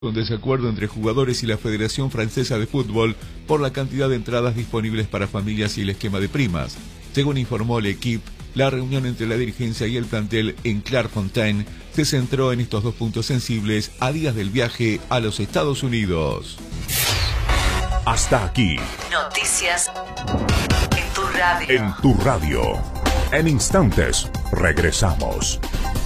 Un desacuerdo entre jugadores y la Federación Francesa de Fútbol por la cantidad de entradas disponibles para familias y el esquema de primas. Según informó l'Équipe, la reunión entre la dirigencia y el plantel en Clairefontaine se centró en estos dos puntos sensibles a días del viaje a los Estados Unidos. Hasta aquí. Noticias en tu radio. En tu radio. En instantes, regresamos.